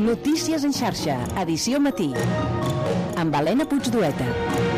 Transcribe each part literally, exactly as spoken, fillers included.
Notícies en xarxa, edició matí, amb Helena Puigdueta.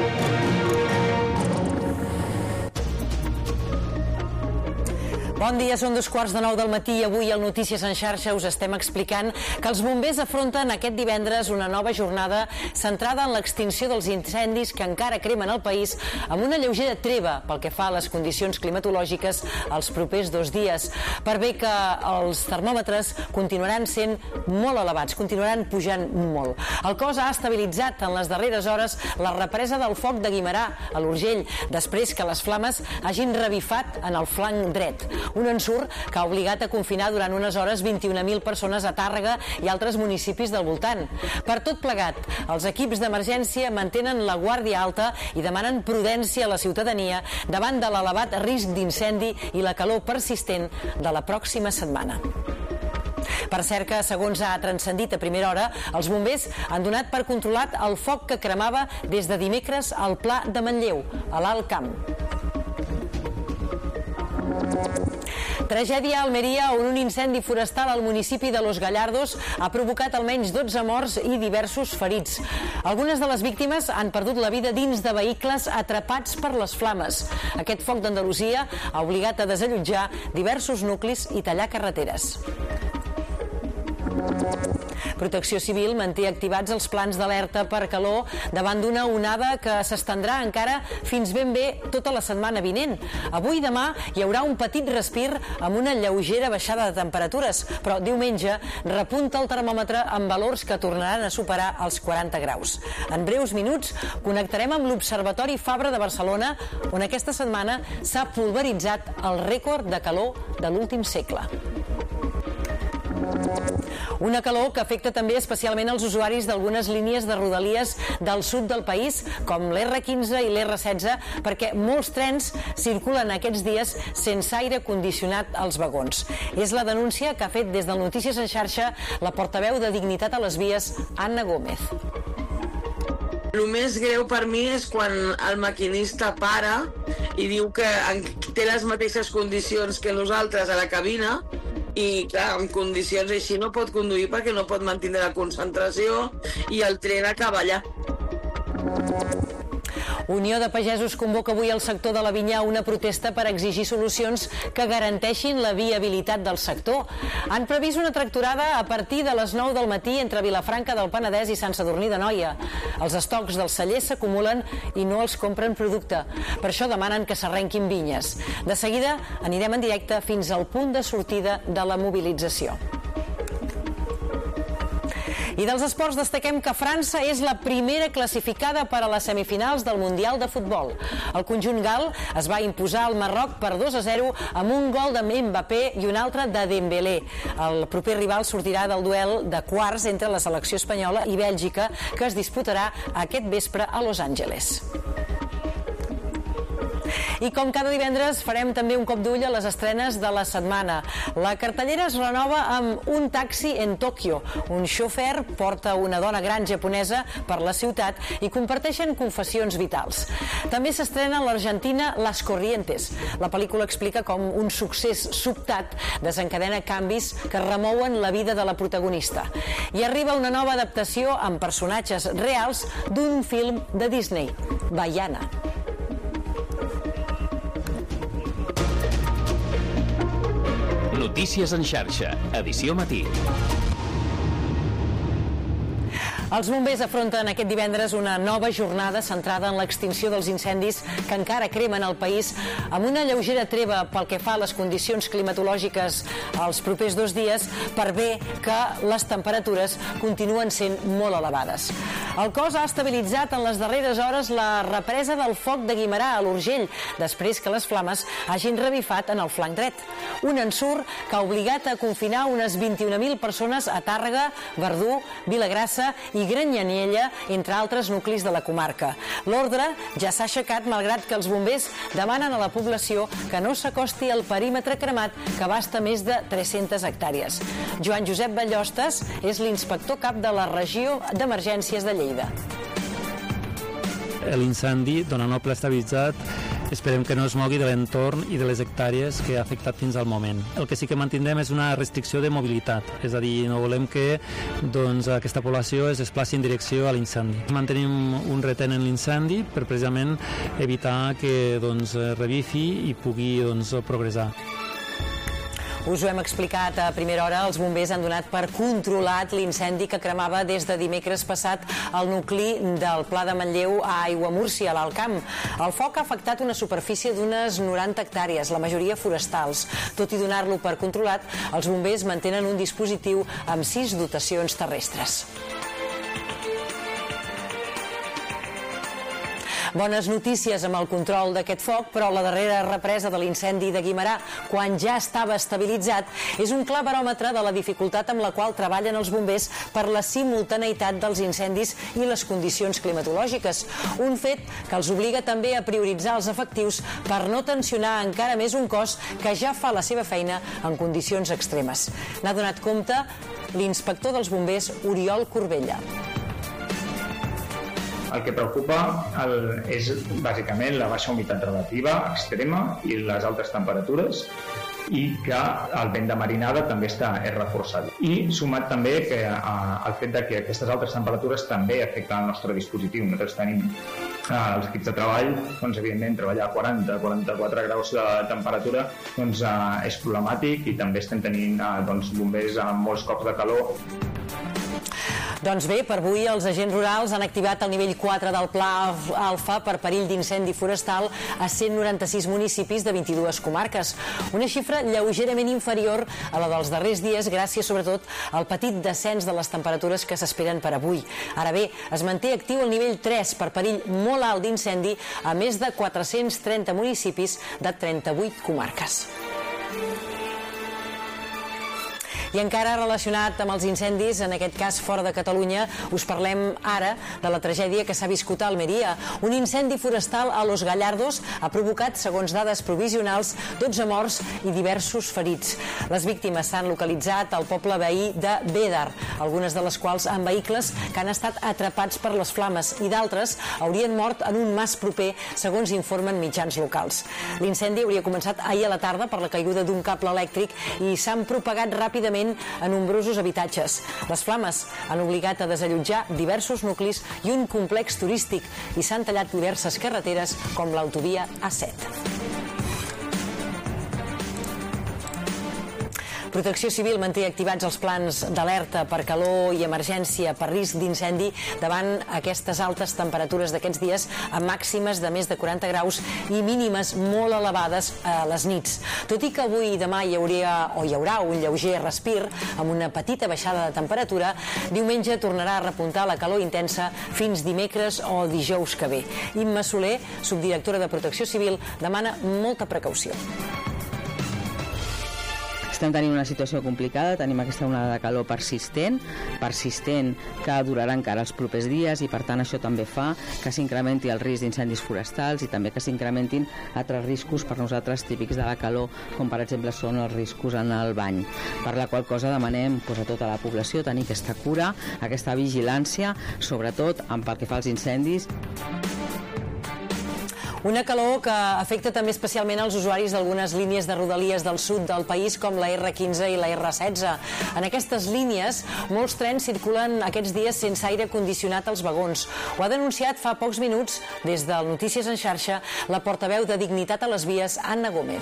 Bon dia, són dos quarts de nou del matí i avui al Notícies en xarxa us estem explicant que els bombers afronten aquest divendres una nova jornada centrada en l'extinció dels incendis que encara cremen el país amb una lleugera treva pel que fa a les condicions climatològiques els propers dos dies, per bé que els termòmetres continuaran sent molt elevats, continuaran pujant molt. El cos ha estabilitzat en les darreres hores la represa del foc de Guimerà, a l'Urgell, després que les flames hagin revifat en el flanc dret. Un ensurt que ha obligat a confinar durant unes hores vint-i-un mil persones a Tàrrega i altres municipis del voltant. Per tot plegat, els equips d'emergència mantenen la guàrdia alta i demanen prudència a la ciutadania davant de l'elevat risc d'incendi i la calor persistent de la pròxima setmana. Per cert que, segons ha transcendit a primera hora, els bombers han donat per controlat el foc que cremava des de dimecres al Pla de Manlleu, a l'Alt Camp. Tragèdia a Almeria, on un incendi forestal al municipi de Los Gallardos ha provocat almenys dotze morts i diversos ferits. Algunes de les víctimes han perdut la vida dins de vehicles atrapats per les flames. Aquest foc d'Andalusia ha obligat a desallotjar diversos nuclis i tallar carreteres. Protecció Civil manté activats els plans d'alerta per calor davant d'una onada que s'estendrà encara fins ben bé tota la setmana vinent. Avui i demà hi haurà un petit respir amb una lleugera baixada de temperatures, però diumenge repunta el termòmetre amb valors que tornaran a superar els quaranta graus. En breus minuts connectarem amb l'Observatori Fabra de Barcelona, on aquesta setmana s'ha pulveritzat el rècord de calor de l'últim segle. Una calor que afecta també especialment els usuaris d'algunes línies de rodalies del sud del país, com l'erre quinze i l'erre setze, perquè molts trens circulen aquests dies sense aire condicionat als vagons. És la denúncia que ha fet des del Notícies en xarxa la portaveu de Dignitat a les Vies, Anna Gómez. El més greu per mi és quan el maquinista para i diu que té les mateixes condicions que nosaltres a la cabina i, clar, en condicions així no pot conduir perquè no pot mantenir la concentració i el tren acaba allà. Unió de Pagesos convoca avui al sector de la vinya una protesta per exigir solucions que garanteixin la viabilitat del sector. Han previst una tractorada a partir de les nou del matí entre Vilafranca del Penedès i Sant Sadurní d'Anoia. Els estocs dels cellers s'acumulen i no els compren producte. Per això demanen que s'arrenquin vinyes. De seguida anirem en directe fins al punt de sortida de la mobilització. I dels esports destaquem que França és la primera classificada per a les semifinals del Mundial de Futbol. El conjunt gal es va imposar al Marroc per dos a zero amb un gol de Mbappé i un altre de Dembélé. El proper rival sortirà del duel de quarts entre la selecció espanyola i Bèlgica, que es disputarà aquest vespre a Los Angeles. I com cada divendres farem també un cop d'ull a les estrenes de la setmana. La cartellera es renova amb Un taxi en Tòquio. Un xofer porta una dona gran japonesa per la ciutat i comparteixen confessions vitals. També s'estrena a l'Argentina Las Corrientes. La pel·lícula explica com un succés sobtat desencadena canvis que remouen la vida de la protagonista. I arriba una nova adaptació amb personatges reals d'un film de Disney, Vaiana. Notícies en xarxa, edició matí. Els bombers afronten aquest divendres una nova jornada centrada en l'extinció dels incendis que encara cremen el país amb una lleugera treva pel que fa a les condicions climatològiques els propers dos dies, per bé que les temperatures continuen sent molt elevades. El cos ha estabilitzat en les darreres hores la represa del foc de Guimerà a l'Urgell, després que les flames hagin revifat en el flanc dret. Un ensurt que ha obligat a confinar unes vint-i-un mil persones a Tàrrega, Verdú, Vilagrassa i Granyaniella, entre altres nuclis de la comarca. L'ordre ja s'ha aixecat malgrat que els bombers demanen a la població que no s'acosti al perímetre cremat que abasta més de tres-centes hectàrees. Joan Josep Ballostes és l'inspector cap de la regió d'emergències de Lleida. L'incendi, donant el ple estabilitzat, esperem que no es mogui de l'entorn i de les hectàrees que ha afectat fins al moment. El que sí que mantindrem és una restricció de mobilitat, és a dir, no volem que doncs, aquesta població es desplaci en direcció a l'incendi. Mantenim un retén en l'incendi per precisament evitar que doncs, revifi i pugui doncs, progressar. Us ho hem explicat a primera hora, els bombers han donat per controlat l'incendi que cremava des de dimecres passat al nucli del Pla de Manlleu a Aiguamúrcia, a l'Alt Camp. El foc ha afectat una superfície d'unes noranta hectàrees, la majoria forestals. Tot i donar-lo per controlat, els bombers mantenen un dispositiu amb sis dotacions terrestres. Bones notícies amb el control d'aquest foc, però la darrera represa de l'incendi de Guimerà, quan ja estava estabilitzat, és un clar baròmetre de la dificultat amb la qual treballen els bombers per la simultaneïtat dels incendis i les condicions climatològiques. Un fet que els obliga també a prioritzar els efectius per no tensionar encara més un cos que ja fa la seva feina en condicions extremes. N'ha donat compte l'inspector dels bombers, Oriol Corbella. El que preocupa el, és bàsicament la baixa humitat relativa extrema i les altes temperatures, i que el vent de marinada també està és reforçat. I sumat també que a, el fet de que aquestes altes temperatures també afecten el nostre dispositiu. Nosaltres tenim eh, els equips de treball, doncs evidentment treballar a quaranta a quaranta-quatre graus de temperatura doncs, eh, és problemàtic, i també estem tenint eh, doncs, bombers amb molts cops de calor. Doncs bé, per avui els agents rurals han activat el nivell quatre del Pla Alfa per perill d'incendi forestal a cent noranta-sis municipis de vint-i-dues comarques. Una xifra lleugerament inferior a la dels darrers dies, gràcies sobretot al petit descens de les temperatures que s'esperen per avui. Ara bé, es manté actiu el nivell tres per perill molt alt d'incendi a més de quatre-cents trenta municipis de trenta-vuit comarques. I encara relacionat amb els incendis, en aquest cas fora de Catalunya, us parlem ara de la tragèdia que s'ha viscut a Almeria. Un incendi forestal a Los Gallardos ha provocat, segons dades provisionals, dotze morts i diversos ferits. Les víctimes s'han localitzat al poble veí de Bédar, algunes de les quals en vehicles que han estat atrapats per les flames, i d'altres haurien mort en un mas proper, segons informen mitjans locals. L'incendi hauria començat ahir a la tarda per la caiguda d'un cable elèctric i s'han propagat ràpidament a nombrosos habitatges. Les flames han obligat a desallotjar diversos nuclis i un complex turístic, i s'han tallat diverses carreteres com l'autovia A set. Protecció Civil manté activats els plans d'alerta per calor i emergència per risc d'incendi davant aquestes altes temperatures d'aquests dies, amb màximes de més de quaranta graus i mínimes molt elevades a les nits. Tot i que avui i demà hi hauria o hi haurà un lleuger respir amb una petita baixada de temperatura, diumenge tornarà a repuntar la calor intensa fins dimecres o dijous que ve. Imma Soler, subdirectora de Protecció Civil, demana molta precaució. Estem tenint una situació complicada, tenim aquesta onada de calor persistent, persistent que durarà encara els propers dies, i per tant això també fa que s'incrementi el risc d'incendis forestals i també que s'incrementin altres riscos per nosaltres típics de la calor, com per exemple són els riscos en el bany. Per la qual cosa demanem pues, a tota la població tenir aquesta cura, aquesta vigilància, sobretot en pel que fa als incendis. Una calor que afecta també especialment els usuaris d'algunes línies de rodalies del sud del país, com la erre quinze i la erre setze. En aquestes línies, molts trens circulen aquests dies sense aire condicionat als vagons. Ho ha denunciat fa pocs minuts, des del Notícies en xarxa, la portaveu de Dignitat a les Vies, Anna Gómez.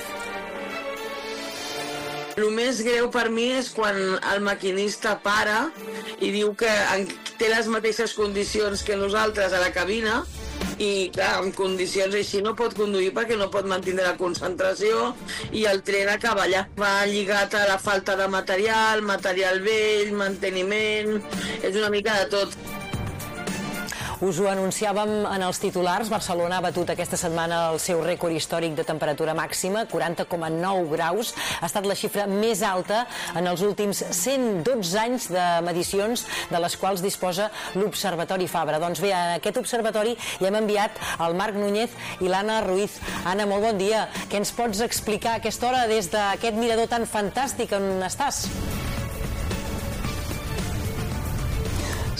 El més greu per mi és quan el maquinista para i diu que té les mateixes condicions que nosaltres a la cabina, i clar, en condicions així no pot conduir perquè no pot mantenir la concentració, i el tren acaba allà. Va lligat a la falta de material, material vell, manteniment, és una mica de tot. Us ho anunciàvem en els titulars. Barcelona ha batut aquesta setmana el seu rècord històric de temperatura màxima, quaranta coma nou graus. Ha estat la xifra més alta en els últims cent dotze anys de medicions de les quals disposa l'Observatori Fabra. Doncs bé, a aquest observatori hi hem enviat el Marc Núñez i l'Anna Ruiz. Anna, molt bon dia. Què ens pots explicar a aquesta hora des d'aquest mirador tan fantàstic on estàs?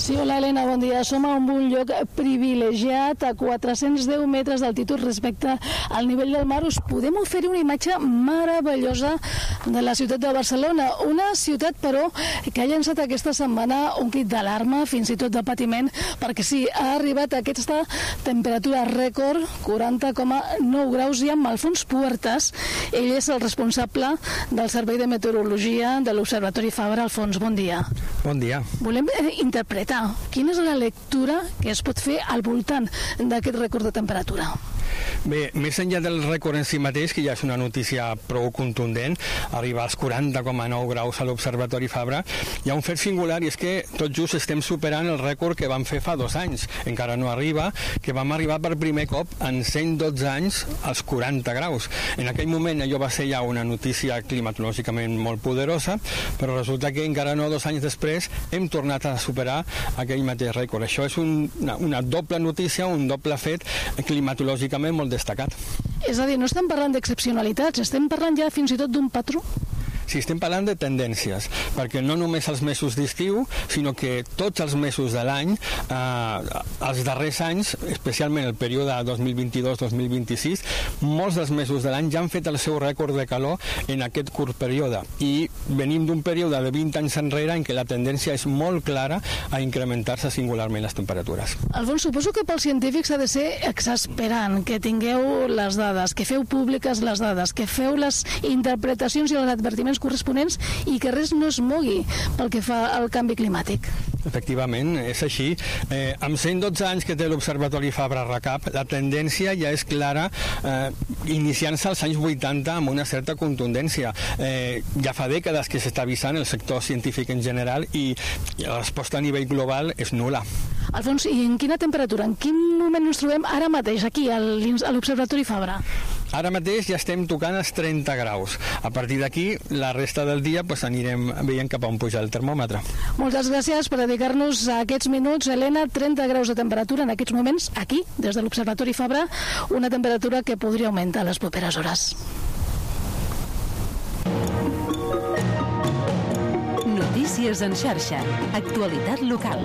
Sí, hola Helena, bon dia. Som a un lloc privilegiat a quatre-cents deu metres d'altitud respecte al nivell del mar. Us podem oferir una imatge meravellosa de la ciutat de Barcelona. Una ciutat, però, que ha llançat aquesta setmana un crit d'alarma, fins i tot de patiment, perquè sí, ha arribat a aquesta temperatura rècord, quaranta coma nou graus, i amb Alfons Puertas. Ell és el responsable del Servei de Meteorologia de l'Observatori Fabra. Alfons, bon dia. Bon dia. Volem eh, interpretar quina és la lectura que es pot fer al voltant d'aquest rècord de temperatura. Bé, més enllà del rècord en si mateix, que ja és una notícia prou contundent, arribar als quaranta coma nou graus a l'Observatori Fabra, hi ha un fet singular, i és que tot just estem superant el rècord que vam fer fa dos anys. Encara no arriba, que vam arribar per primer cop en cent dotze anys als quaranta graus. En aquell moment allò va ser ja una notícia climatològicament molt poderosa, però resulta que encara no dos anys després hem tornat a superar aquell mateix rècord. Això és un, una, una doble notícia, un doble fet climatològicament molt destacat. És a dir, no estem parlant d'excepcionalitats, estem parlant ja fins i tot d'un patró? Sí, estem parlant de tendències, perquè no només els mesos d'estiu, sinó que tots els mesos de l'any, eh, els darrers anys, especialment el període dos mil vint-i-dos dos mil vint-i-sis, molts dels mesos de l'any ja han fet el seu rècord de calor en aquest curt període, i venim d'un període de vint anys enrere en què la tendència és molt clara a incrementar-se singularment les temperatures. Alfons, suposo que pels científics ha de ser exasperant que tingueu les dades, que feu públiques les dades, que feu les interpretacions i els advertiments corresponents i que res no es mogui pel que fa al canvi climàtic. Efectivament, és així. Eh, amb cent dotze anys que té l'Observatori Fabra-Recap, la tendència ja és clara, eh, iniciant-se als anys vuitanta amb una certa contundència. Eh, ja fa dècades que s'està avisant el sector científic en general, i, i la resposta a nivell global és nul·la. Alfons, i en quina temperatura, en quin moment ens trobem ara mateix aquí a l'Observatori Fabra? Ara mateix ja estem tocant els trenta graus. A partir d'aquí, la resta del dia pues, anirem veient cap a on puja el termòmetre. Moltes gràcies per dedicar-nos a aquests minuts, Helena. trenta graus de temperatura en aquests moments, aquí, des de l'Observatori Fabra, una temperatura que podria augmentar les properes hores. Notícies en xarxa. Actualitat local.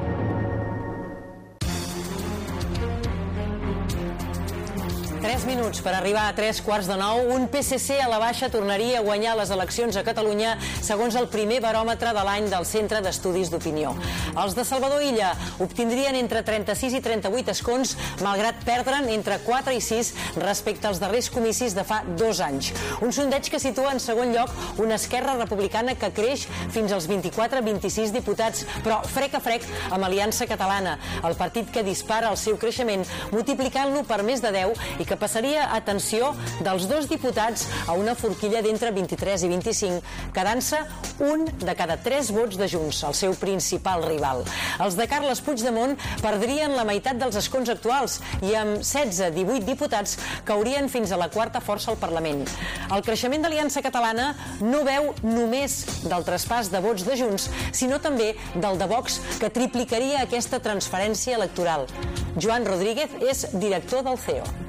Tres minuts per arribar a tres quarts de nou. Un P S C a la baixa tornaria a guanyar les eleccions a Catalunya, segons el primer baròmetre de l'any del Centre d'Estudis d'Opinió. Els de Salvador Illa obtindrien entre trenta-sis i trenta-vuit escons, malgrat perdre'n entre quatre i sis respecte als darrers comicis de fa dos anys. Un sondeig que situa en segon lloc una Esquerra Republicana que creix fins als vint-i-quatre a vint-i-sis diputats, però frec a frec amb Aliança Catalana, el partit que dispara el seu creixement, multiplicant-lo per més de deu i que que passaria, atenció, dels dos diputats a una forquilla d'entre vint-i-tres i vint-i-cinc, quedant-se un de cada tres vots de Junts, el seu principal rival. Els de Carles Puigdemont perdrien la meitat dels escons actuals i amb setze a divuit diputats caurien fins a la quarta força al Parlament. El creixement d'Aliança Catalana no veu només del traspàs de vots de Junts, sinó també del de Vox, que triplicaria aquesta transferència electoral. Joan Rodríguez és director del C E O.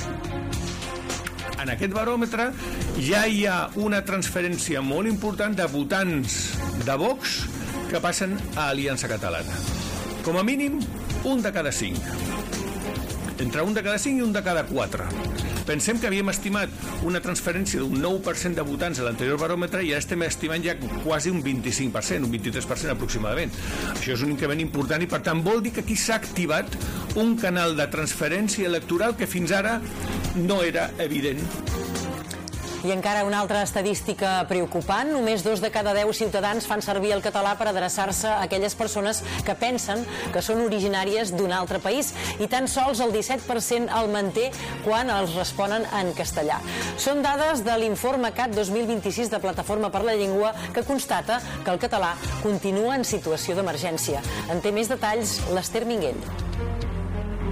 En aquest baròmetre ja hi ha una transferència molt important de votants de Vox que passen a Aliança Catalana. Com a mínim, un de cada cinc. Entre un de cada cinc i un de cada quatre. Pensem que havíem estimat una transferència d'un nou per cent de votants a l'anterior baròmetre i ara estem estimant ja quasi un vint-i-cinc per cent, un vint-i-tres per cent aproximadament. Això és un increment important i, per tant, vol dir que aquí s'ha activat un canal de transferència electoral que fins ara no era evident. I encara una altra estadística preocupant. Només dos de cada deu ciutadans fan servir el català per adreçar-se a aquelles persones que pensen que són originàries d'un altre país, i tan sols el disset per cent el manté quan els responen en castellà. Són dades de l'informe C A T dos mil vint-i-sis de Plataforma per la Llengua, que constata que el català continua en situació d'emergència. En té més detalls l'Ester Minguell.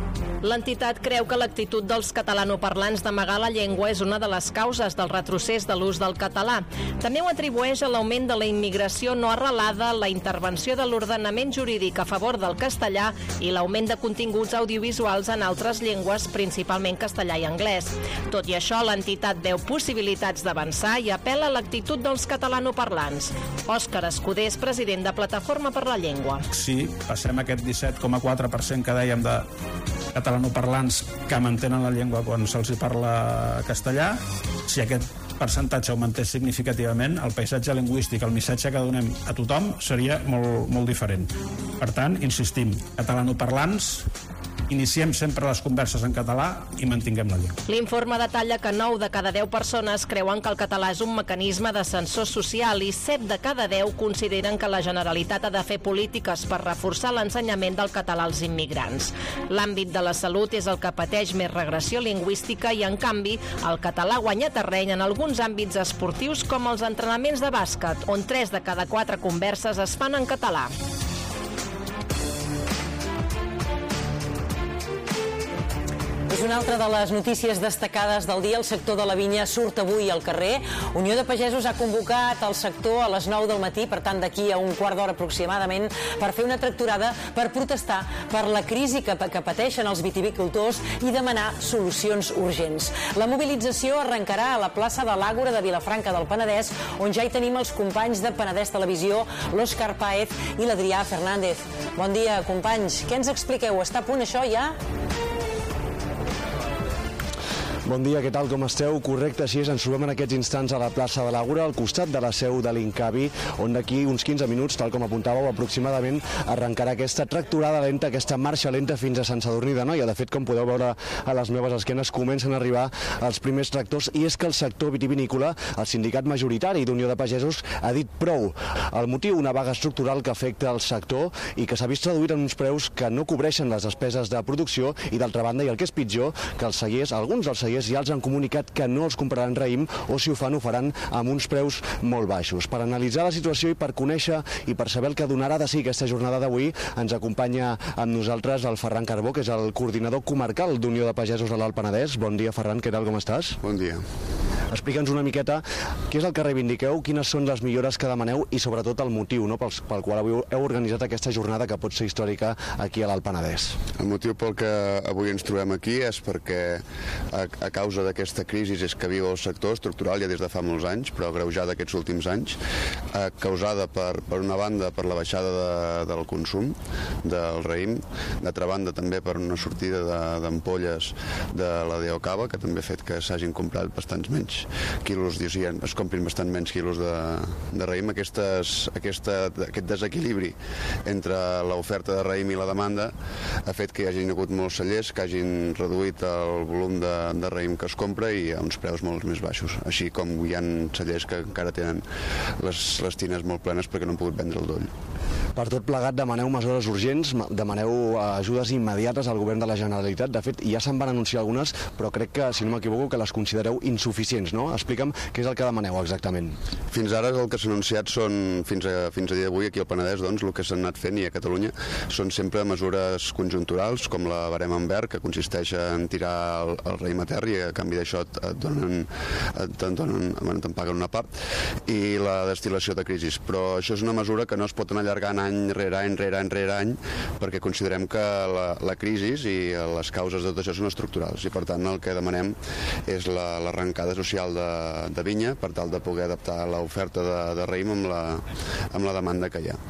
L'entitat creu que l'actitud dels catalanoparlants d'amagar la llengua és una de les causes del retrocés de l'ús del català. També ho atribueix a l'augment de la immigració no arrelada, la intervenció de l'ordenament jurídic a favor del castellà i l'augment de continguts audiovisuals en altres llengües, principalment castellà i anglès. Tot i això, l'entitat veu possibilitats d'avançar i apel·la a l'actitud dels catalanoparlants. Òscar Escudés, president de Plataforma per la Llengua. Si passem aquest disset coma quatre per cent que dèiem de catalanoparlants que mantenen la llengua quan se'ls hi parla castellà, si aquest percentatge augmentés significativament, el paisatge lingüístic, el missatge que donem a tothom seria molt, molt diferent. Per tant, insistim, catalanoparlants, iniciem sempre les converses en català i mantinguem la llengua. L'informe detalla que nou de cada deu persones creuen que el català és un mecanisme d'ascensor social i set de cada deu consideren que la Generalitat ha de fer polítiques per reforçar l'ensenyament del català als immigrants. L'àmbit de la salut és el que pateix més regressió lingüística i, en canvi, el català guanya terreny en alguns àmbits esportius com els entrenaments de bàsquet, on tres de cada quatre converses es fan en català. És una altra de les notícies destacades del dia. El sector de la vinya surt avui al carrer. Unió de Pagesos ha convocat el sector a les nou del matí, per tant d'aquí a un quart d'hora aproximadament, per fer una tractorada per protestar per la crisi que, que pateixen els vitivicultors i demanar solucions urgents. La mobilització arrencarà a la plaça de l'Àgora de Vilafranca del Penedès, on ja hi tenim els companys de Penedès Televisió, l'Òscar Páez i l'Adrià Fernández. Bon dia, companys. Què ens expliqueu? Està a punt això ja? Bon dia, què tal, com esteu? Correcte, així és, ens trobem en aquests instants a la plaça de l'Àgora, al costat de la seu de l'Incavi, on d'aquí uns quinze minuts, tal com apuntàveu, aproximadament arrencarà aquesta tractorada lenta, aquesta marxa lenta fins a Sant Sadurní d'Anoia. De fet, com podeu veure a les meves esquenes, comencen a arribar els primers tractors, i és que el sector vitivinícola, el sindicat majoritari d'Unió de Pagesos, ha dit prou. El motiu, una vaga estructural que afecta el sector i que s'ha vist traduït en uns preus que no cobreixen les despeses de producció i, d'altra banda, i el que és pitjor, que els cellers, alguns dels cellers ja els han comunicat que no els compraran raïm o si ho fan ho faran amb uns preus molt baixos. Per analitzar la situació i per conèixer i per saber el que donarà de sí aquesta jornada d'avui, ens acompanya amb nosaltres el Ferran Carbó, que és el coordinador comarcal d'Unió de Pagesos a l'Alt Penedès. Bon dia, Ferran, què tal, com estàs? Bon dia. Explica'ns una miqueta què és el que reivindiqueu, quines són les millores que demaneu i sobretot el motiu, no?, pel, pel qual avui heu organitzat aquesta jornada que pot ser històrica aquí a l'Alt Penedès. El motiu pel que avui ens trobem aquí és perquè a, a causa d'aquesta crisi és que viu el sector estructural ja des de fa molts anys, però agreujada aquests últims anys, eh, causada per, per una banda per la baixada de, del consum del raïm, d'altra banda també per una sortida d'ampolles de, de la Deocava, que també ha fet que s'hagin comprat bastants menys quilos, diguem, es comprin bastant menys quilos de, de raïm. Aquestes, aquesta, aquest desequilibri entre l'oferta de raïm i la demanda ha fet que hi hagin hagut molts cellers que hagin reduït el volum de, de raïm que es compra i a uns preus molt més baixos, així com hi ha cellers que encara tenen les, les tines molt plenes perquè no han pogut vendre el doll. Per tot plegat demaneu mesures urgents, demaneu ajudes immediates al govern de la Generalitat. De fet, ja se'n van anunciar algunes, però crec que, si no m'equivoco, que les considereu insuficients, no? Explica'm què és el que demaneu exactament. Fins ara el que s'ha anunciat són, fins a, fins a dia d'avui, aquí al Penedès, doncs, el que s'ha anat fent i a Catalunya són sempre mesures conjunturals, com la barema en verd, que consisteix en tirar el, el raïm a terra i a canvi d'això et, et donen, et, et donen, bueno, te'n paguen una part, i la destil·lació de crisis. Però això és una mesura que no es pot anar allargant any rere any, rere any, rere any, perquè considerem que la, la crisi i les causes de tot això són estructurals i, per tant, el que demanem és l'arrencada social de, de vinya per tal de poder adaptar l'oferta de, de raïm amb la, amb la demanda que hi ha.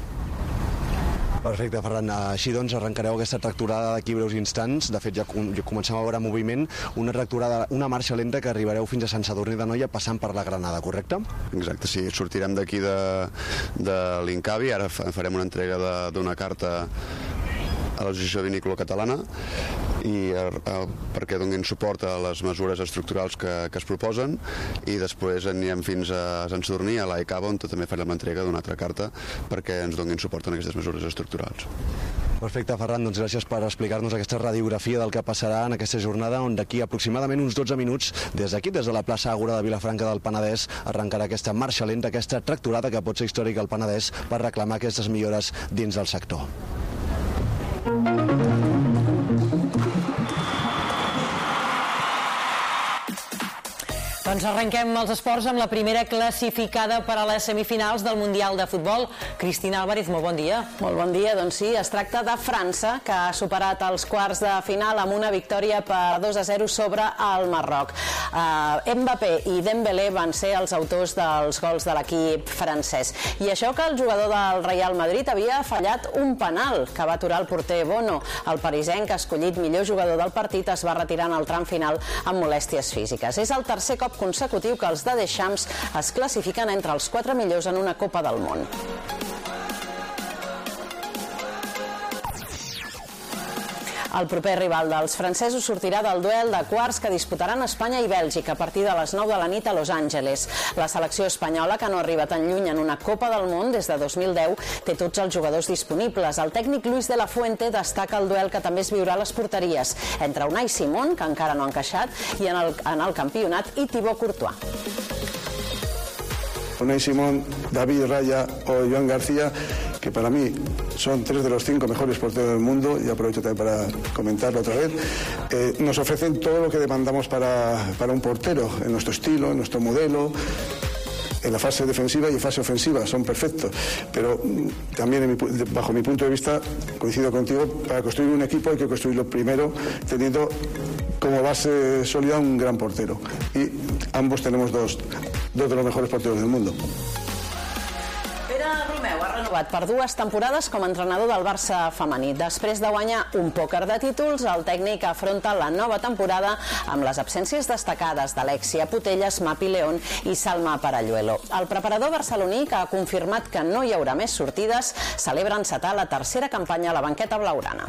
Perfecte, Ferran. Així doncs arrencareu aquesta tractorada d'aquí breus instants. De fet, ja, ja comencem a veure moviment, una tractorada, una marxa lenta que arribareu fins a Sant Sadurní d'Anoia passant per la Granada, correcte? Exacte, sí. Sortirem d'aquí de, de l'Incavi, ara farem una entrega d'una carta a l'Associació Vinícola Catalana i a, a, perquè donin suport a les mesures estructurals que, que es proposen, i després anirem fins a Sant Sadurní, a l'AECABA, on també farem l'entrega d'una altra carta perquè ens donin suport en aquestes mesures estructurals. Perfecte, Ferran, doncs gràcies per explicar-nos aquesta radiografia del que passarà en aquesta jornada, on d'aquí aproximadament uns dotze minuts, des d'aquí, des de la plaça Àgora de Vilafranca del Penedès, arrencarà aquesta marxa lenta, aquesta tractorada que pot ser històrica al Penedès per reclamar aquestes millores dins del sector. Doncs arrenquem els esports amb la primera classificada per a les semifinals del Mundial de Futbol. Cristina Álvarez, molt bon dia. Molt bon dia, doncs sí, es tracta de França, que ha superat els quarts de final amb una victòria per dos a zero sobre el Marroc. Uh, Mbappé i Dembélé van ser els autors dels gols de l'equip francès. I això que el jugador del Real Madrid havia fallat un penal que va aturar el porter Bono. El parisenc, escollit millor jugador del partit, es va retirar en el tram final amb molèsties físiques. És el tercer cop consecutiu que els de Deschamps es classifiquen entre els quatre millors en una Copa del Món. El proper rival dels francesos sortirà del duel de quarts que disputaran Espanya i Bèlgica a partir de les nou de la nit a Los Angeles. La selecció espanyola, que no arriba tan lluny en una Copa del Món des de dos mil deu, té tots els jugadors disponibles. El tècnic Luis de la Fuente destaca el duel que també es viurà a les porteries entre Unai Simón, que encara no ha encaixat, i en el, en el campionat, i Thibaut Courtois. Unai Simón, David Raya o Joan García, que para mí son tres de los cinco mejores porteros del mundo, y aprovecho también para comentarlo otra vez, eh, nos ofrecen todo lo que demandamos para, para un portero, en nuestro estilo, en nuestro modelo, en la fase defensiva y en fase ofensiva, son perfectos. Pero también, en mi, bajo mi punto de vista, coincido contigo, para construir un equipo hay que construirlo primero teniendo como base sólida un gran portero. Y ambos tenemos dos, dos de los mejores porteros del mundo. Pere Romeu ha renovat per dues temporades com a entrenador del Barça femení. Després de guanyar un pòquer de títols, el tècnic afronta la nova temporada amb les absències destacades d'Alexia Putellas, Mapi León i Salma Paralluelo. El preparador barceloní, que ha confirmat que no hi haurà més sortides, celebra encetar la tercera campanya a la banqueta blaugrana.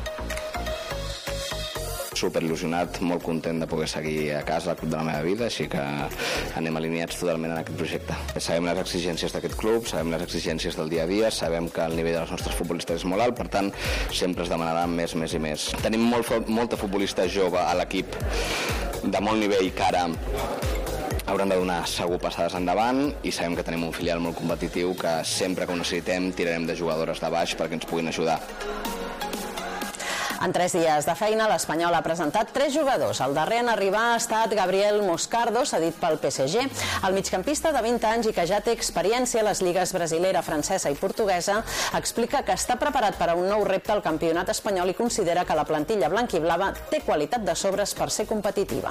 Superil·lusionat, molt content de poder seguir a casa al club de la meva vida, així que anem alineats totalment en aquest projecte. Sabem les exigències d'aquest club, sabem les exigències del dia a dia, sabem que el nivell dels nostres futbolistes és molt alt, per tant, sempre es demanarà més, més i més. Tenim molt, molta futbolista jove a l'equip de molt nivell que ara hauran de donar segur passades endavant, i sabem que tenim un filial molt competitiu que sempre que ho necessitem tirarem de jugadores de baix perquè ens puguin ajudar. En tres dies de feina, l'Espanyol ha presentat tres jugadors. El darrer en arribar ha estat Gabriel Moscardo, cedit pel P S G. El migcampista de vint anys i que ja té experiència a les lligues brasilera, francesa i portuguesa, explica que està preparat per a un nou repte al campionat espanyol i considera que la plantilla blanquiblava té qualitat de sobres per ser competitiva.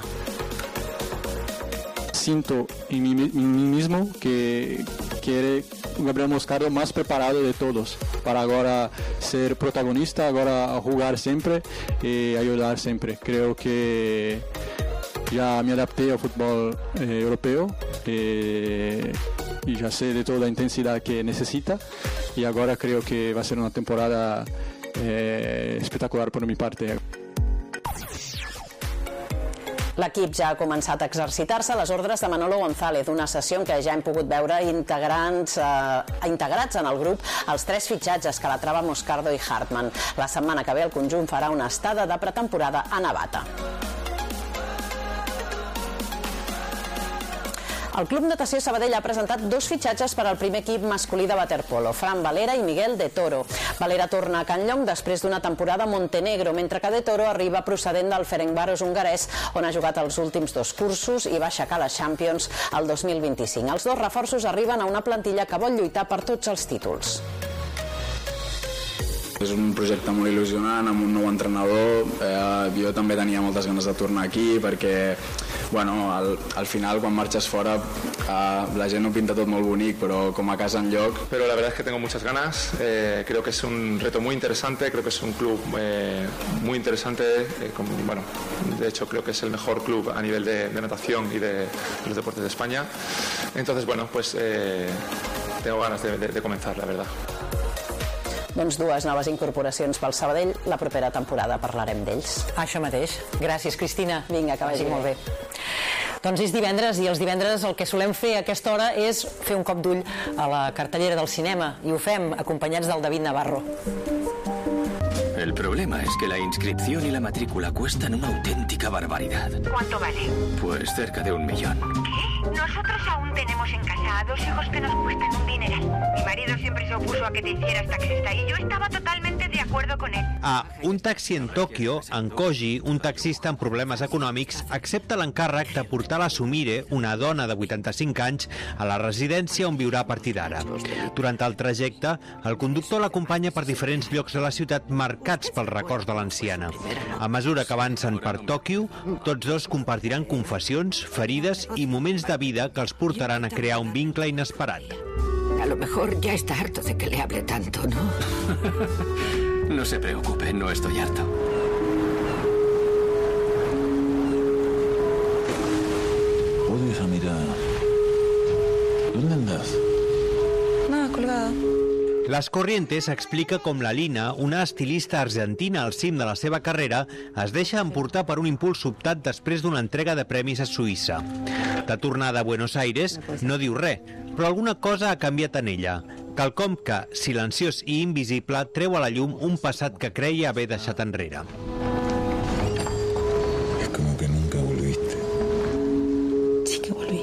Siento en mí, en mí mismo que quiere Gabriel Moscardo más preparado de todos para ahora ser protagonista, ahora jugar siempre y ayudar siempre. Creo que ya me adapté al fútbol eh, europeo eh, y ya sé de toda la intensidad que necesita, y ahora creo que va a ser una temporada eh, espectacular por mi parte. L'equip ja ha començat a exercitar-se a les ordres de Manolo González, una sessió en què ja hem pogut veure integrants, eh, integrats en el grup els tres fitxatges, Calatrava, Moscardo i Hartmann. La setmana que ve el conjunt farà una estada de pretemporada a Navata. El Club Natació Sabadell ha presentat dos fitxatges per al primer equip masculí de waterpolo, Fran Valera i Miguel de Toro. Valera torna a Can Llong després d'una temporada a Montenegro, mentre que de Toro arriba procedent del Ferencváros hongarès, on ha jugat els últims dos cursos i va aixecar la Champions el dos mil vint-i-cinc. Els dos reforços arriben a una plantilla que vol lluitar per tots els títols. És un projecte molt il·lusionant, amb un nou entrenador. Eh, jo també tenia moltes ganes de tornar aquí perquè, bueno, al, al final quan marxes fora eh, la gent no pinta tot molt bonic, però com a casa enlloc. Pero la verdad es que tengo muchas ganas, eh, creo que es un reto muy interesante, creo que es un club eh, muy interesante, eh, con, bueno, de hecho creo que es el mejor club a nivel de, de natación y de, de los deportes de España. Entonces, bueno, pues eh, tengo ganas de, de, de comenzar, la verdad. Doncs dues noves incorporacions pel Sabadell. La propera temporada parlarem d'ells. Això mateix. Gràcies, Cristina. Vinga, que vagi molt bé. Doncs és divendres, i els divendres el que solem fer a aquesta hora és fer un cop d'ull a la cartellera del cinema, i ho fem acompanyats del David Navarro. El problema es que la inscripción y la matrícula cuestan una auténtica barbaridad. ¿Cuánto vale? Pues cerca de un millón. ¿Qué? Nosotros aún tenemos en casa a dos hijos que nos cuestan un dineral. Mi marido siempre se opuso a que te hicieras taxista y yo estaba totalmente de acuerdo. acuerdo con él. A Un taxi en Tòquio, en Koji, un taxista amb problemes econòmics, accepta l'encàrrec de portar la Sumire, una dona de vuitanta-cinc anys, a la residència on viurà a partir d'ara. Durant el trajecte, el conductor l'acompanya per diferents llocs de la ciutat marcats pels records de l'anciana. A mesura que avancen per Tòquio, tots dos compartiran confessions, ferides i moments de vida que els portaran a crear un vincle inesperat. A lo mejor ya está harto de que le hable tanto, ¿no? No se preocupe, no estoy harto. Joder, Samira. ¿Dónde andas? Nada, colgada. Las Corrientes explica com la Lina, una estilista argentina al cim de la seva carrera, es deixa emportar per un impuls sobtat després d'una entrega de premis a Suïssa. De tornada a Buenos Aires, no diu res, però alguna cosa ha canviat en ella. Quelcom que, silenciós i invisible, treu a la llum un passat que creia haver deixat enrere. Es como que nunca volviste. Sí que volví.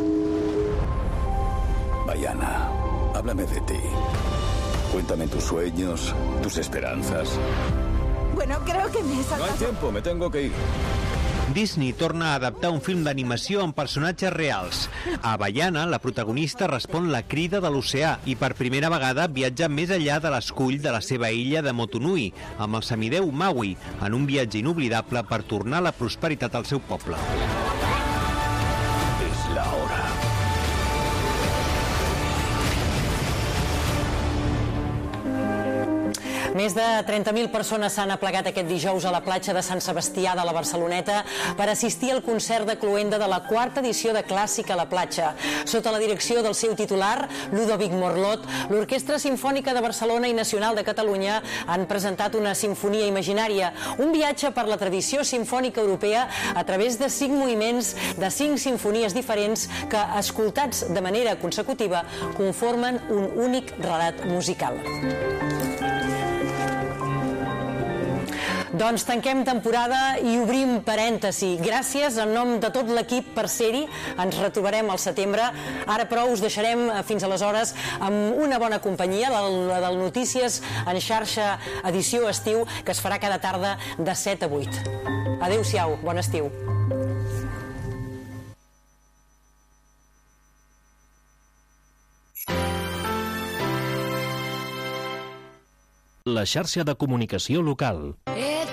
Bayana, háblame de ti. Cuéntame tus sueños, tus esperanzas. Bueno, creo que me he saltado... No hay tiempo, me tengo que ir. Disney torna a adaptar un film d'animació amb personatges reals. A Bayana, la protagonista respon la crida de l'oceà i per primera vegada viatja més enllà de l'escull de la seva illa de Motunui, amb el semideu Maui, en un viatge inoblidable per tornar la prosperitat al seu poble. És la hora. Més de trenta mil persones s'han aplegat aquest dijous a la platja de Sant Sebastià de la Barceloneta per assistir al concert de cloenda de la quarta edició de Clàssica a la platja. Sota la direcció del seu titular, Ludovic Morlot, l'Orquestra Simfònica de Barcelona i Nacional de Catalunya han presentat una sinfonia imaginària, un viatge per la tradició simfònica europea a través de cinc moviments de cinc simfonies diferents que, escoltats de manera consecutiva, conformen un únic relat musical. Doncs tanquem temporada i obrim parèntesi. Gràcies en nom de tot l'equip per ser-hi. Ens retrobarem al setembre. Ara, però, us deixarem fins aleshores amb una bona companyia, la del Notícies en xarxa edició estiu, que es farà cada tarda de set a vuit. Adéu-siau, bon estiu. La xarxa de comunicació local.